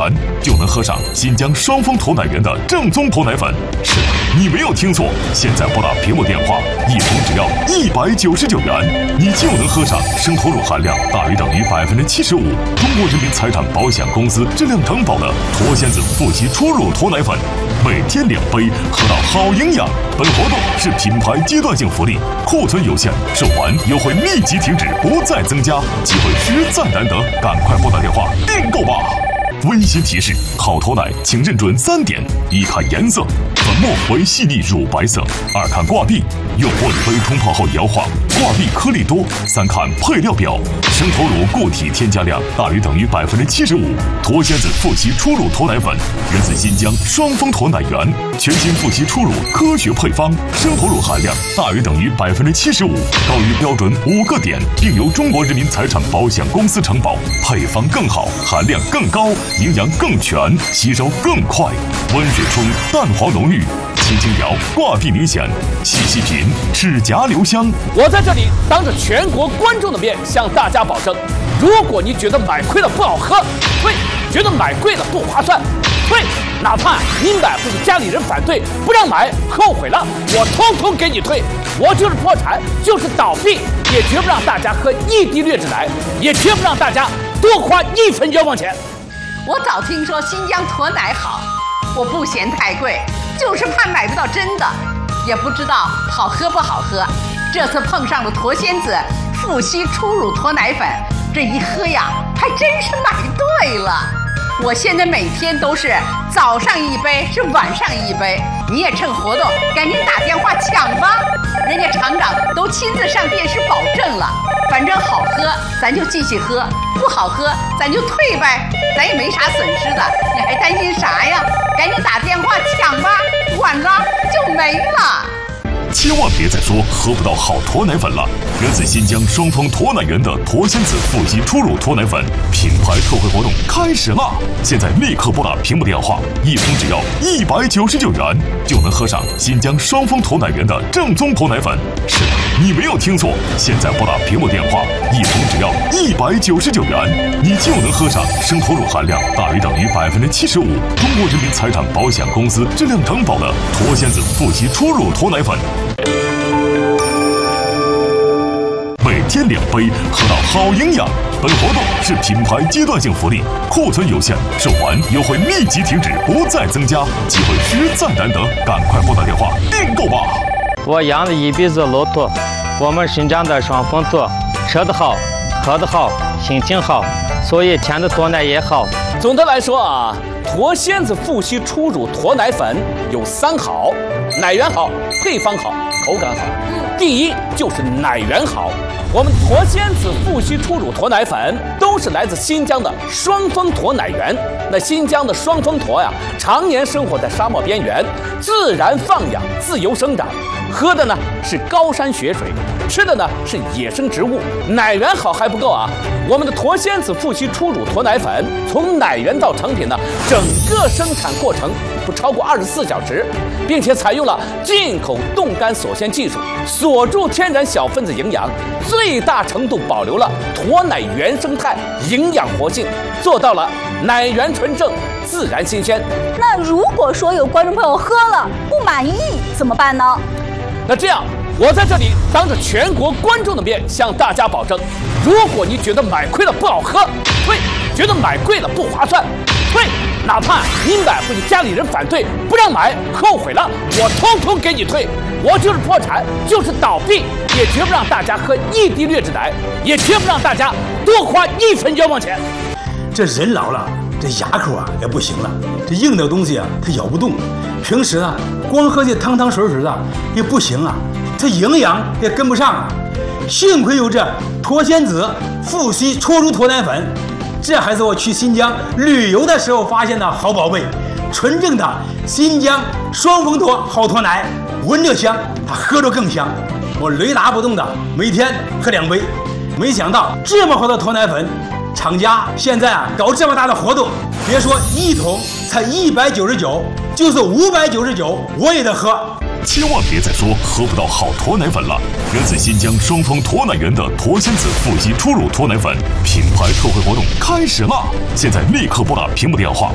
元就能喝上新疆双峰驼奶源的正宗驼奶粉。是的，你没有听错，现在拨打屏幕电话，一瓶只要199元，你就能喝上生驼乳含量大于等于75%，中国人民财产保险公司质量承保的驼仙子富硒初乳驼奶粉，每天2杯，喝到好营养。本活动是品牌阶段性福利，库存有限，售完优惠立即停止，不再增加，机会实在难得，赶快拨打电话订购吧。温馨提示：好驼奶请认准3点：一看颜色，粉末为细腻乳白色；二看挂壁，用玻璃杯冲泡后摇晃，挂壁颗粒多；三看配料表，生驼乳固体添加量大于等于75%。驼仙子富硒初乳驼奶粉源自新疆双峰驼奶源，全新富硒初乳科学配方，生驼乳含量大于等于75%，高于标准5个点，并由中国人民财产保险公司承保，配方更好，含量更高，营养更全，吸收更快，温水冲，蛋黄浓郁，轻轻摇，挂壁明显，细细品，齿颊留香。 我在这里当着全国观众的面向大家保证，如果你觉得买亏了不好喝，退；觉得买贵了不划算，退；哪怕你买回去家里人反对不让买，后悔了，我通通给你退。我就是破产，就是倒闭，也绝不让大家喝1滴劣质奶，也绝不让大家多花1分冤枉钱。 我早听说新疆驼奶好，我不嫌太贵，就是怕买不到真的，也不知道好喝不好喝。这次碰上了驼仙子富硒初乳驼奶粉，这一喝呀，还真是买对了。我现在每天都是早上1杯，是晚上1杯。你也趁活动赶紧打电话抢吧，人家厂长都亲自上电视保证了。反正好喝咱就继续喝，不好喝咱就退呗，咱也没啥损失的，你还担心啥呀？赶紧打电话抢吧，晚了就没了。 千万别再说喝不到好驼奶粉了！源自新疆双峰驼奶源的驼仙子富硒初乳驼奶粉品牌特惠活动开始啦！现在立刻拨打屏幕电话，一瓶只要199元，就能喝上新疆双峰驼奶源的正宗驼奶粉。是的，你没有听错，现在拨打屏幕电话，一瓶只要199元，你就能喝上生驼乳含量大于等于75%，中国人民财产保险公司质量承保的驼仙子富硒初乳驼奶粉。每天2杯，喝到好营养。本活动是品牌阶段性福利，库存有限，售完优惠立即停止，不再增加，机会实在难得，赶快拨打电话订购吧。 我养了1辈子骆驼，我们生长的双峰驼，吃得好，喝得好，心情好，所以甜的驼奶也好。 总的来说啊，驼仙子富硒初乳驼奶粉有3好：奶源好，配方好，口感好。第一就是奶源好，我们驼仙子富硒初乳驼奶粉都是来自新疆的双峰驼奶源。那新疆的双峰驼呀，常年生活在沙漠边缘，自然放养，自由生长，喝的呢是高山雪水，吃的呢是野生植物。奶源好还不够啊，我们的驼仙子富硒初乳驼奶粉从奶源到成品呢，整个生产过程不超过24小时，并且采用了进口冻干锁鲜技术，锁住天然小分子营养，最大程度保留了驼奶原生态营养活性，做到了奶源纯正、自然新鲜。 那如果说有观众朋友喝了不满意怎么办呢？ 那这样，我在这里当着全国观众的面向大家保证，如果你觉得买亏了不好喝，退；觉得买贵了不划算，退；哪怕你买回去家里人反对不让买，后悔了，我通通给你退。我就是破产，就是倒闭，也绝不让大家喝1滴劣质奶，也绝不让大家多花1分冤枉钱。 这人老了，这牙口啊也不行了，这硬的东西啊他咬不动，平时呢光喝这汤汤水水的也不行啊，这营养也跟不上啊。幸亏有这驼仙子富硒初乳驼奶粉，这还是我去新疆旅游的时候发现的好宝贝，纯正的新疆双峰驼好驼奶，闻着香，它喝着更香。我雷打不动的每天喝2杯，没想到这么好的驼奶粉，厂家现在啊搞这么大的活动，别说1桶才199，就是599我也得喝。 千万别再说喝不到好驼奶粉了！源自新疆双峰驼奶源的驼仙子富硒初乳驼奶粉品牌特惠活动开始啦！现在立刻拨打屏幕电话